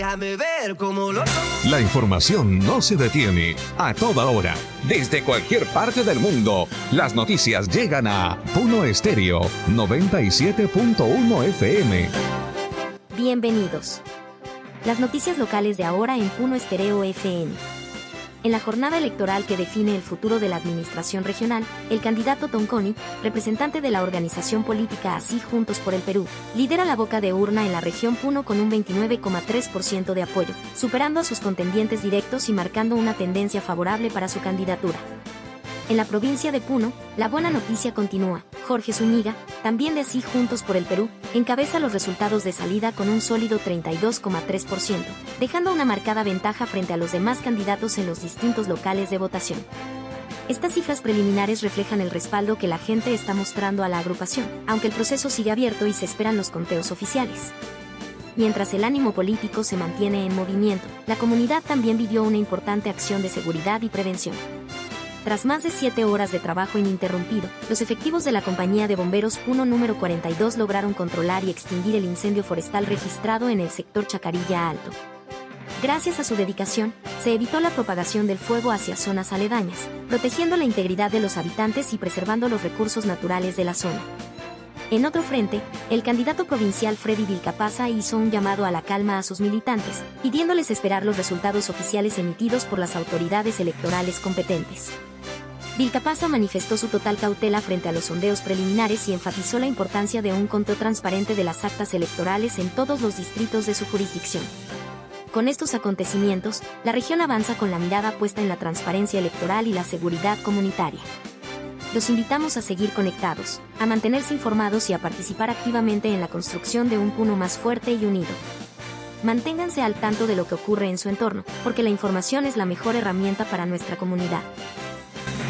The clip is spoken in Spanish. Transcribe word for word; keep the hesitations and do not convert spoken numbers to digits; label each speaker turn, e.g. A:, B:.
A: Déjame ver cómo lo...
B: La información no se detiene. A toda hora, desde cualquier parte del mundo, las noticias llegan a Puno Estéreo noventa y siete punto uno F M.
C: Bienvenidos. Las noticias locales de ahora en Puno Estéreo F M. En la jornada electoral que define el futuro de la administración regional, el candidato Tonconi, representante de la organización política Así Juntos por el Perú, lidera la boca de urna en la región Puno con un veintinueve coma tres por ciento de apoyo, superando a sus contendientes directos y marcando una tendencia favorable para su candidatura. En la provincia de Puno, la buena noticia continúa. Jorge Zúñiga, también de Así Juntos por el Perú, encabeza los resultados de salida con un sólido treinta y dos coma tres por ciento, dejando una marcada ventaja frente a los demás candidatos en los distintos locales de votación. Estas cifras preliminares reflejan el respaldo que la gente está mostrando a la agrupación, aunque el proceso sigue abierto y se esperan los conteos oficiales. Mientras el ánimo político se mantiene en movimiento, la comunidad también vivió una importante acción de seguridad y prevención. Tras más de siete horas de trabajo ininterrumpido, los efectivos de la Compañía de Bomberos Puno número cuarenta y dos lograron controlar y extinguir el incendio forestal registrado en el sector Chacarilla Alto. Gracias a su dedicación, se evitó la propagación del fuego hacia zonas aledañas, protegiendo la integridad de los habitantes y preservando los recursos naturales de la zona. En otro frente, el candidato provincial Freddy Vilcapasa hizo un llamado a la calma a sus militantes, pidiéndoles esperar los resultados oficiales emitidos por las autoridades electorales competentes. Vilcapasa manifestó su total cautela frente a los sondeos preliminares y enfatizó la importancia de un conteo transparente de las actas electorales en todos los distritos de su jurisdicción. Con estos acontecimientos, la región avanza con la mirada puesta en la transparencia electoral y la seguridad comunitaria. Los invitamos a seguir conectados, a mantenerse informados y a participar activamente en la construcción de un Puno más fuerte y unido. Manténganse al tanto de lo que ocurre en su entorno, porque la información es la mejor herramienta para nuestra comunidad.